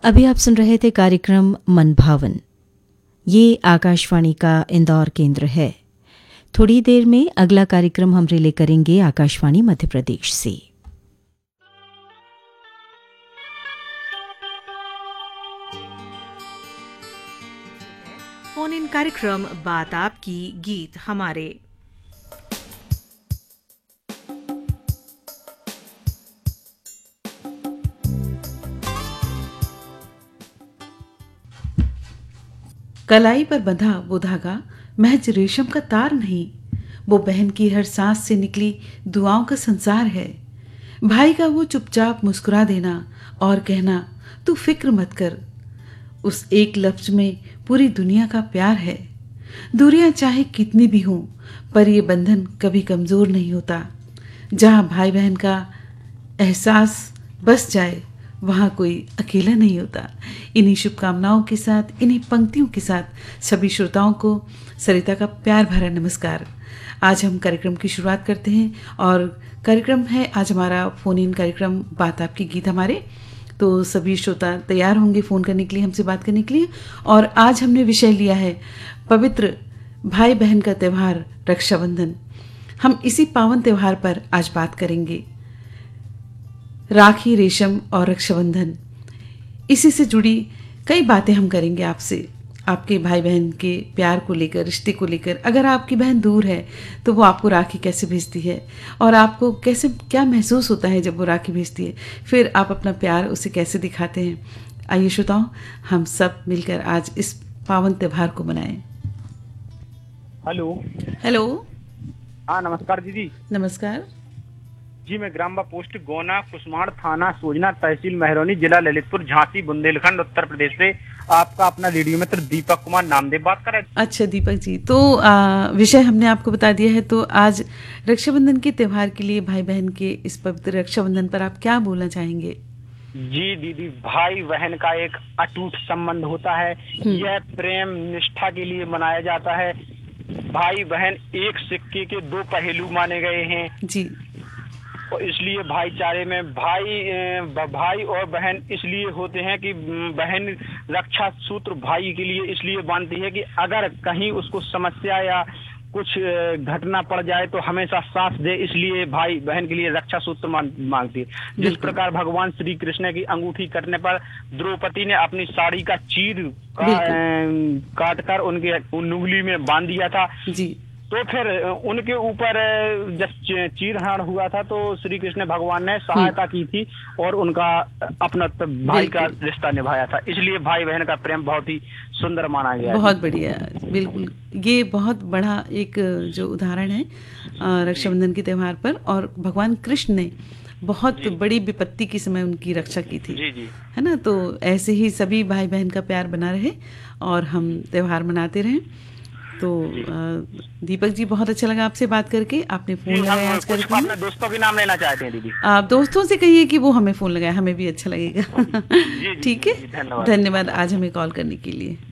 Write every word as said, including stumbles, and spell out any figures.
अभी आप सुन रहे थे कार्यक्रम मन भावन। ये आकाशवाणी का इंदौर केंद्र है। थोड़ी देर में अगला कार्यक्रम हम रिले करेंगे आकाशवाणी मध्य प्रदेश से। फोन इन कार्यक्रम बात आपकी, गीत हमारे। कलाई पर बंधा वो धागा महज रेशम का तार नहीं, वो बहन की हर सांस से निकली दुआओं का संसार है। भाई का वो चुपचाप मुस्कुरा देना और कहना तू फिक्र मत कर, उस एक लफ्ज में पूरी दुनिया का प्यार है। दूरियां चाहे कितनी भी हों, पर ये बंधन कभी कमज़ोर नहीं होता। जहाँ भाई बहन का एहसास बस जाए, वहाँ कोई अकेला नहीं होता। इन्हीं शुभकामनाओं के साथ, इन्हीं पंक्तियों के साथ सभी श्रोताओं को सरिता का प्यार भरा नमस्कार। आज हम कार्यक्रम की शुरुआत करते हैं और कार्यक्रम है आज हमारा फ़ोन इन कार्यक्रम बात आपकी, गीत हमारे। तो सभी श्रोता तैयार होंगे फ़ोन करने के लिए, हमसे बात करने के लिए। और आज हमने विषय लिया है पवित्र भाई बहन का त्यौहार रक्षाबंधन। हम इसी पावन त्यौहार पर आज बात करेंगे। राखी, रेशम और रक्षाबंधन, इसी से जुड़ी कई बातें हम करेंगे आपसे, आपके भाई बहन के प्यार को लेकर, रिश्ते को लेकर। अगर आपकी बहन दूर है तो वो आपको राखी कैसे भेजती है और आपको कैसे क्या महसूस होता है जब वो राखी भेजती है, फिर आप अपना प्यार उसे कैसे दिखाते हैं। आइए श्रोताओं, हम सब मिलकर आज इस पावन त्यौहार को मनाएं। हेलो हेलो हाँ नमस्कार दीदी। नमस्कार जी, मैं ग्राम्बा पोस्ट गोना, कुसमाड़ थाना, सोजना, तहसील महरौनी, जिला ललितपुर, झांसी, बुंदेलखंड, उत्तर प्रदेश से आपका अपना रेडियो मित्र दीपक कुमार नामदेव बात कर रहे हैं। अच्छा दीपक जी, तो आ, विषय हमने आपको बता दिया है। तो आज रक्षाबंधन के त्यौहार के लिए, भाई बहन के इस पवित्र रक्षाबंधन पर आप क्या बोलना चाहेंगे? जी दीदी, भाई बहन का एक अटूट संबंध होता है। यह प्रेम निष्ठा के लिए मनाया जाता है। भाई बहन एक सिक्के के दो पहलू माने गए हैं जी। और इसलिए भाईचारे में भाई भाई और बहन इसलिए होते हैं कि बहन रक्षा सूत्र भाई के लिए इसलिए बांधती है कि अगर कहीं उसको समस्या या कुछ घटना पड़ जाए तो हमेशा साथ दे, इसलिए भाई बहन के लिए रक्षा सूत्र मांगती है। जिस प्रकार भगवान श्री कृष्ण की अंगूठी कटने पर द्रौपदी ने अपनी साड़ी का चीर का, काट कर उनके उंगली में बांध दिया था जी। तो फिर उनके ऊपर जब चीरहरण हुआ था तो श्री कृष्ण भगवान ने सहायता की थी और उनका अपना भाई का रिश्ता निभाया था। इसलिए भाई बहन का प्रेम बहुत ही सुंदर माना गया। बहुत बढ़िया, बिल्कुल। ये बहुत बड़ा एक जो उदाहरण है रक्षाबंधन के त्यौहार पर, और भगवान कृष्ण ने बहुत बड़ी विपत्ति के समय उनकी रक्षा की थी। जी जी, है ना। तो ऐसे ही सभी भाई बहन का प्यार बना रहे और हम त्यौहार मनाते रहें। तो दीपक जी, बहुत अच्छा लगा आपसे बात करके। आपने फोन लगाया आज कार्यक्रम में। दोस्तों के नाम लेना चाहते हैं दीदी? आप दोस्तों से कहिए कि वो हमें फोन लगाए, हमें भी अच्छा लगेगा। ठीक है, धन्यवाद आज हमें कॉल करने के लिए।